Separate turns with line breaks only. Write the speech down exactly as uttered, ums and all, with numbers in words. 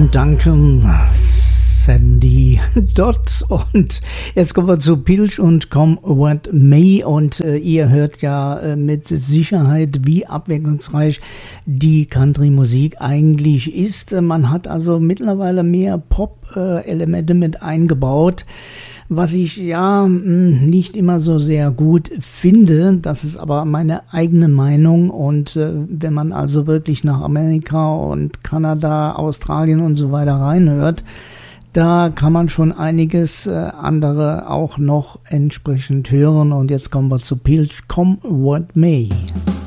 Duncan, Sandy Dot, und jetzt kommen wir zu Pilch und Come What May, und äh, ihr hört ja äh, mit Sicherheit, wie abwechslungsreich die Country-Musik eigentlich ist. Man hat also mittlerweile mehr Pop-Elemente äh, mit eingebaut, was ich ja nicht immer so sehr gut finde. Das ist aber meine eigene Meinung, und äh, wenn man also wirklich nach Amerika und Kanada, Australien und so weiter reinhört, da kann man schon einiges äh, andere auch noch entsprechend hören. Und jetzt kommen wir zu Pilch, Come What May.